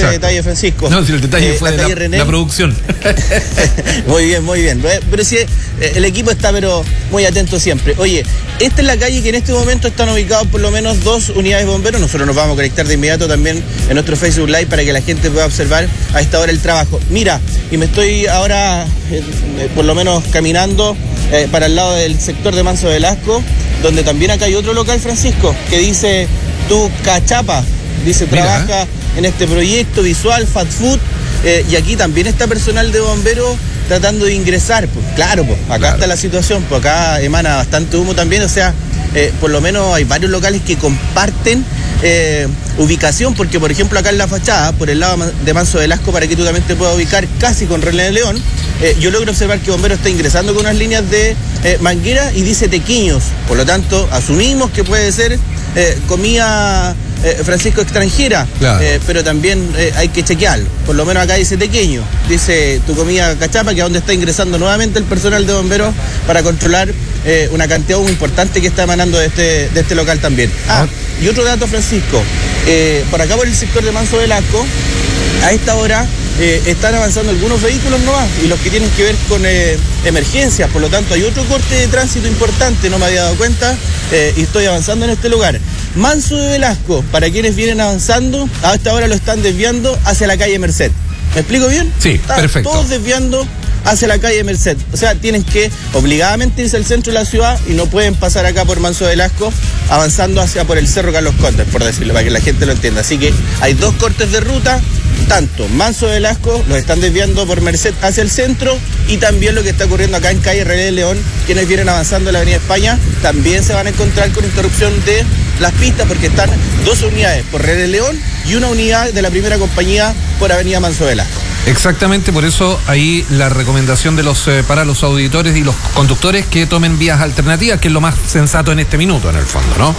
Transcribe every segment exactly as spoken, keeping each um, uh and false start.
ese detalle, Francisco. No, si el detalle eh, fue de la, la producción. Muy bien, muy bien. Pero sí, el equipo está pero muy atento siempre. Oye, esta es la calle que en este momento están ubicados por lo menos dos unidades de bomberos. Nosotros nos vamos a conectar de inmediato también en nuestro Facebook Live para que la gente pueda observar a esta hora el trabajo. Mira, y me estoy ahora eh, por lo menos caminando eh, para el lado del sector de Manso Velasco, donde también acá hay otro local, Francisco, que dice Tu Cachapa, dice trabaja Mira. en este proyecto visual, fast food, eh, y aquí también está personal de bomberos tratando de ingresar. Pues claro, pues acá claro. está la situación, pues acá emana bastante humo también, o sea, eh, por lo menos hay varios locales que comparten eh, ubicación, porque por ejemplo acá en la fachada, por el lado de Manso Velasco, para que tú también te puedas ubicar casi con René de León, eh, yo logro observar que Bombero está ingresando con unas líneas de eh, manguera y dice tequiños, por lo tanto asumimos que puede ser eh, comida eh, Francisco extranjera, claro. eh, pero también eh, hay que chequearlo, por lo menos acá dice tequeño, dice Tu Comida Cachapa, que es donde está ingresando nuevamente el personal de bomberos para controlar eh, una cantidad muy importante que está emanando de este, de este local también. Ah, y otro dato, Francisco, eh, por acá por el sector de Manso Velasco, a esta hora eh, están avanzando algunos vehículos nomás, y los que tienen que ver con eh, emergencias, por lo tanto hay otro corte de tránsito importante, no me había dado cuenta, eh, y estoy avanzando en este lugar. Manso de Velasco, para quienes vienen avanzando, a esta hora lo están desviando hacia la calle Merced. ¿Me explico bien? Sí, están perfecto. Todos desviando hacia la calle Merced. O sea, tienen que obligadamente irse al centro de la ciudad y no pueden pasar acá por Manso de Velasco avanzando hacia por el Cerro Carlos Condes, por decirlo, para que la gente lo entienda. Así que hay dos cortes de ruta, tanto Manso de Velasco los están desviando por Merced hacia el centro, y también lo que está ocurriendo acá en calle René de León, quienes vienen avanzando en la avenida España, también se van a encontrar con interrupción de las pistas, porque están dos unidades por René de León y una unidad de la primera compañía por avenida Manso de Velasco. Exactamente, por eso ahí la recomendación de los eh, para los auditores y los conductores que tomen vías alternativas, que es lo más sensato en este minuto, en el fondo, ¿no?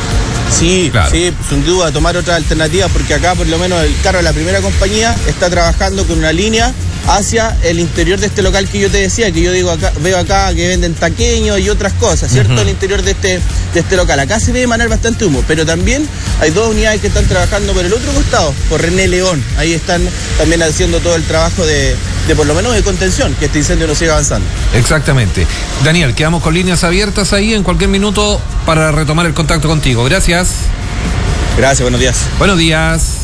Sí, claro. sí, sin duda, tomar otras alternativas, porque acá por lo menos el carro de la primera compañía está trabajando con una línea hacia el interior de este local que yo te decía, que yo digo acá, veo acá que venden taqueños y otras cosas, ¿cierto? Uh-huh. El interior de este, de este local. Acá se ve emanar bastante humo, pero también hay dos unidades que están trabajando por el otro costado, por René León. Ahí están también haciendo todo el trabajo de, de por lo menos de contención, que este incendio no siga avanzando. Exactamente. Daniel, quedamos con líneas abiertas ahí en cualquier minuto para retomar el contacto contigo. Gracias. Gracias, buenos días. Buenos días.